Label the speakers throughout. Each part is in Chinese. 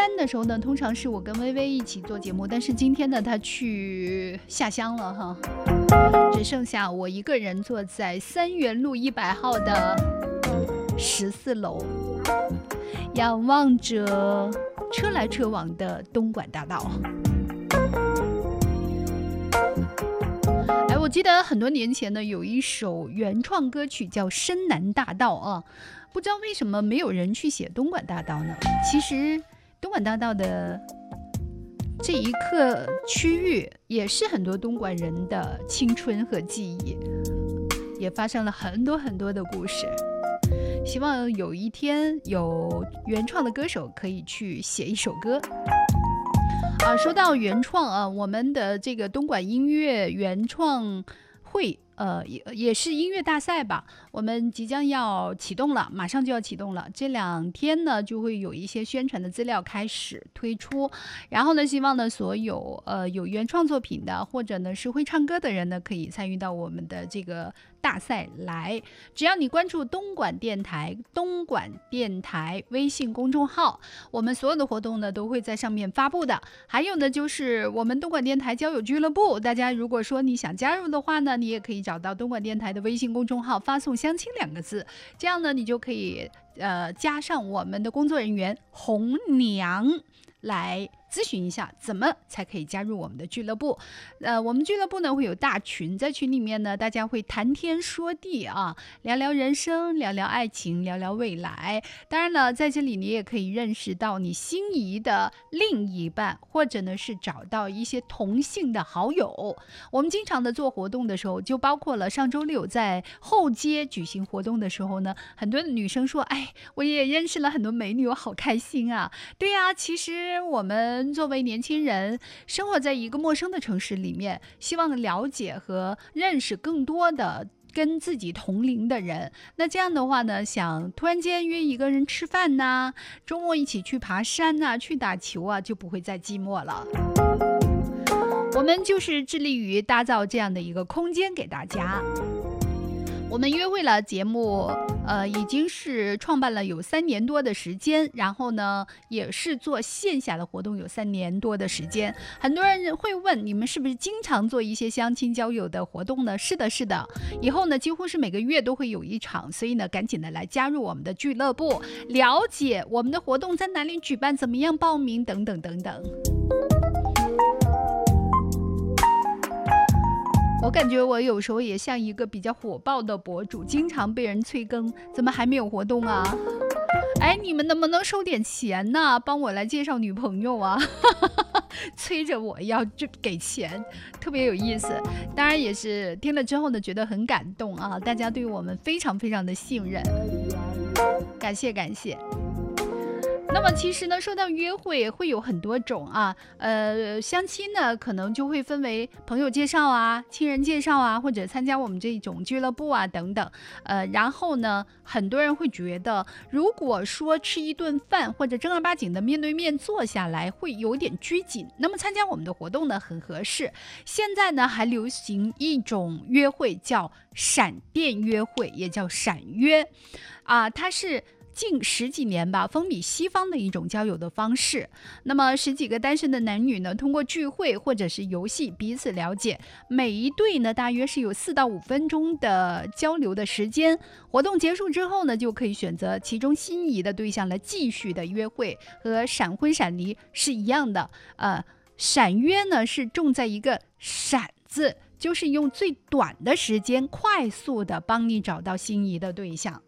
Speaker 1: 的时候呢，通常是我跟微微一起做节目，但是今天呢，他去下乡了哈，只剩下我一个人坐在三元路100号的14楼，仰望着车来车往的东莞大道。我记得很多年前呢，有一首原创歌曲叫《深南大道》啊，不知道为什么没有人去写东莞大道呢？其实东莞大道的这一刻区域也是很多东莞人的青春和记忆，也发生了很多很多的故事。希望有一天有原创的歌手可以去写一首歌。说到原创啊，我们的这个东莞音乐原创会也是音乐大赛吧，我们即将要启动了，马上就要启动了。这2天呢，就会有一些宣传的资料开始推出，然后呢，希望呢所有有原创作品的，或者呢是会唱歌的人呢，可以参与到我们的这个大赛来。只要你关注东莞电台微信公众号，我们所有的活动呢都会在上面发布的。还有呢，就是我们东莞电台交友俱乐部，大家如果说你想加入的话呢，你也可以找到东莞电台的微信公众号，发送相亲2个字，这样呢你就可以加上我们的工作人员红娘来咨询一下怎么才可以加入我们的俱乐部。我们俱乐部呢会有大群，在群里面呢大家会谈天说地啊，聊聊人生，聊聊爱情，聊聊未来。当然了，在这里你也可以认识到你心仪的另一半，或者呢是找到一些同性的好友。我们经常的做活动的时候，就包括了上周六在后街举行活动的时候呢，很多的女生说，哎，我也认识了很多美女，我好开心啊。对呀，其实我们作为年轻人，生活在一个陌生的城市里面，希望了解和认识更多的跟自己同龄的人。那这样的话呢，想突然间约一个人吃饭呐，周末一起去爬山呐，去打球啊，就不会再寂寞了。我们就是致力于打造这样的一个空间给大家。我们约会了节目已经是创办了有3年多的时间，然后呢也是做线下的活动有3年多的时间。很多人会问，你们是不是经常做一些相亲交友的活动呢？是的，是的，以后呢几乎是每个月都会有一场，所以呢赶紧的来加入我们的俱乐部，了解我们的活动在哪里举办，怎么样报名等等等等。我感觉我有时候也像一个比较火爆的博主，经常被人催更，怎么还没有活动啊？哎，你们能不能收点钱呢？帮我来介绍女朋友啊！催着我要就给钱，特别有意思。当然也是听了之后呢，觉得很感动啊！大家对我们非常非常的信任，感谢感谢。那么其实呢，说到约会会有很多种啊，相亲呢可能就会分为朋友介绍啊、亲人介绍啊，或者参加我们这种俱乐部啊等等。然后呢，很多人会觉得，如果说吃一顿饭或者正儿八经的面对面坐下来会有点拘谨，那么参加我们的活动呢很合适。现在呢还流行一种约会叫闪电约会，也叫闪约啊，它是近10几年吧，风靡西方的一种交友的方式。那么10几个单身的男女呢，通过聚会或者是游戏彼此了解，每一对呢大约是有4到5分钟的交流的时间。活动结束之后呢，就可以选择其中心仪的对象来继续的约会，和闪婚闪离是一样的。闪约呢是重在一个闪字，就是用最短的时间快速的帮你找到心仪的对象。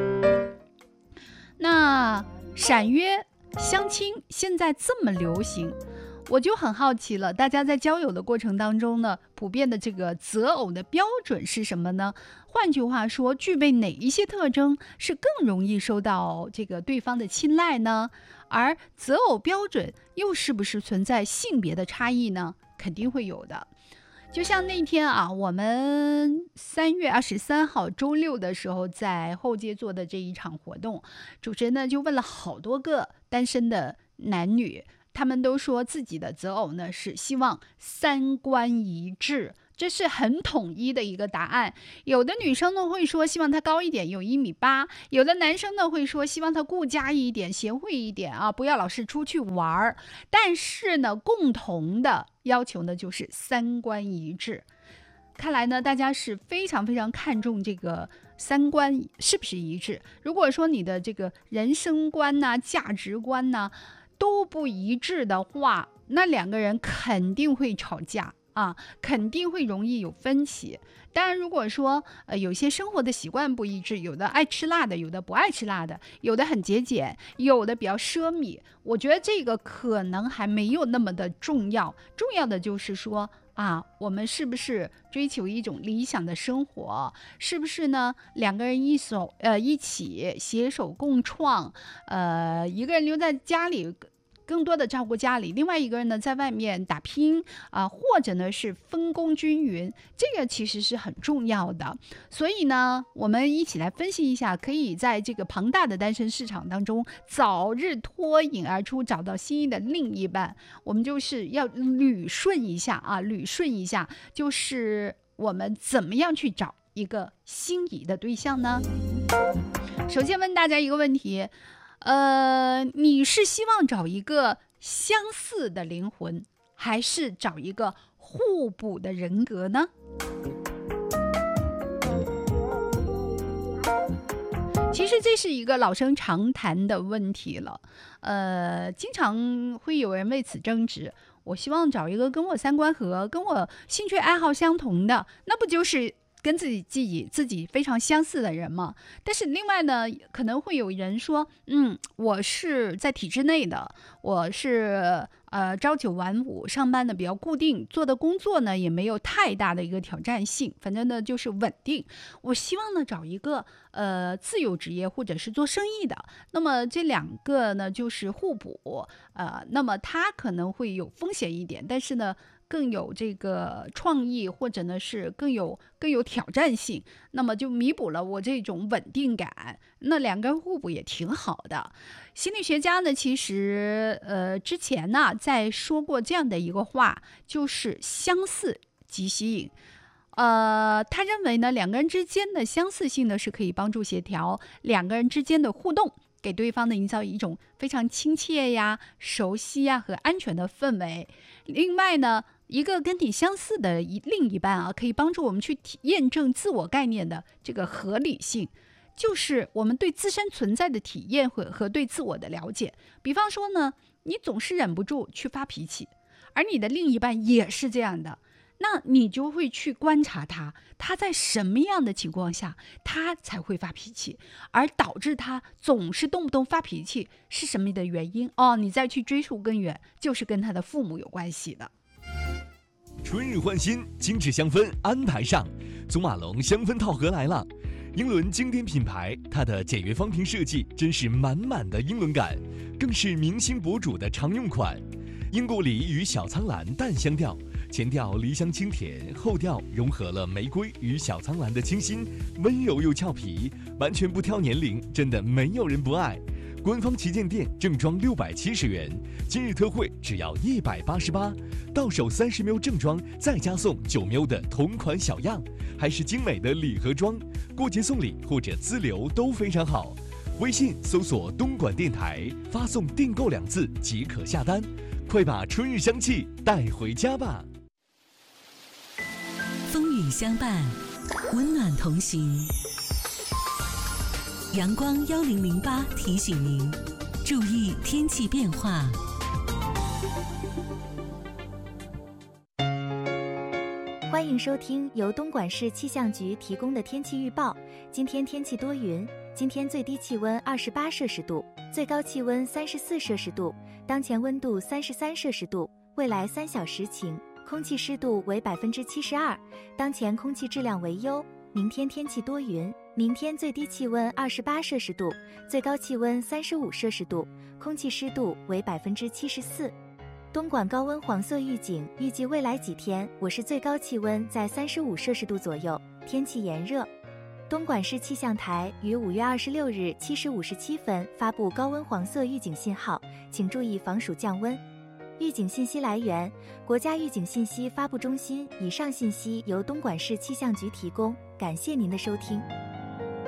Speaker 1: 那闪约相亲现在这么流行，我就很好奇了，大家在交友的过程当中呢，普遍的这个择偶的标准是什么呢？换句话说，具备哪一些特征是更容易受到这个对方的青睐呢？而择偶标准又是不是存在性别的差异呢？肯定会有的。就像那天啊，我们3月23号周六的时候在后街做的这一场活动，主持人呢就问了好多个单身的男女，他们都说自己的择偶呢是希望3观一致， 这是很统一的一个答案。有的女生呢会说希望他高一点，有1.8米，有的男生呢会说希望他顾家一点，贤惠一点啊，不要老是出去玩。但是呢，共同的要求呢就是三观一致。看来呢，大家是非常非常看重这个三观是不是一致。如果说你的这个人生观呐、价值观呐都不一致的话，那两个人肯定会吵架啊，肯定会容易有分歧。当然，如果说有些生活的习惯不一致，有的爱吃辣的，有的不爱吃辣的，有的很节俭，有的比较奢靡，我觉得这个可能还没有那么的重要。重要的就是说啊，我们是不是追求一种理想的生活？是不是呢？两个人一起携手共创，一个人留在家里，更多的照顾家里，另外一个人呢在外面打拼或者呢是分工均匀，这个其实是很重要的。所以呢，我们一起来分析一下，可以在这个庞大的单身市场当中早日脱颖而出，找到心仪的另一半。我们就是要捋顺一下，就是我们怎么样去找一个心仪的对象呢？首先问大家一个问题，你是希望找一个相似的灵魂，还是找一个互补的人格呢？其实这是一个老生常谈的问题了，经常会有人为此争执。我希望找一个跟我三观合、跟我兴趣爱好相同的，那不就是跟自己非常相似的人嘛？但是另外呢，可能会有人说，我是在体制内的，我是朝九晚五，上班的比较固定，做的工作呢也没有太大的一个挑战性，反正呢就是稳定。我希望呢找一个自由职业或者是做生意的，那么这两个呢就是互补，那么它可能会有风险一点，但是呢更有这个创意，或者呢是更有挑战性，那么就弥补了我这种稳定感。那两个人互补也挺好的。心理学家呢，其实之前呢在说过这样的一个话，就是相似即吸引。他认为呢，两个人之间的相似性呢是可以帮助协调两个人之间的互动，给对方呢营造一种非常亲切呀、熟悉呀和安全的氛围。另外呢，一个跟你相似的另一半可以帮助我们去验证自我概念的这个合理性，就是我们对自身存在的体验和对自我的了解。比方说呢，你总是忍不住去发脾气，而你的另一半也是这样的，那你就会去观察他在什么样的情况下他才会发脾气，而导致他总是动不动发脾气是什么的原因你再去追溯根源，就是跟他的父母有关系的。
Speaker 2: 春日换新，精致香氛安排上，祖马龙香氛套盒来了。英伦经典品牌，它的简约方瓶设计真是满满的英伦感，更是明星博主的常用款。英国梨与小苍兰淡香调，前调梨香清甜，后调融合了玫瑰与小苍兰的清新，温柔又俏皮，完全不挑年龄，真的没有人不爱。官方旗舰店正装670元，今日特惠只要188，到手30ml正装再加送9ml的同款小样，还是精美的礼盒装，过节送礼或者自留都非常好。微信搜索东莞电台，发送订购2字即可下单，快把春日香气带回家吧。
Speaker 3: 风雨相伴，温暖同行。阳光1008提醒您，注意天气变化。
Speaker 4: 欢迎收听由东莞市气象局提供的天气预报。今天天气多云，今天最低气温28摄氏度，最高气温34摄氏度，当前温度33摄氏度，未来3小时晴，空气湿度为72%，当前空气质量为优。明天天气多云，明天最低气温28摄氏度，最高气温35摄氏度，空气湿度为74%。东莞高温黄色预警，预计未来几天我市最高气温在35摄氏度左右，天气炎热。东莞市气象台于5月26日7时57分发布高温黄色预警信号，请注意防暑降温。 预警信息来源：国家预警信息发布中心。以上信息由东莞市气象局提供，感谢您的收听。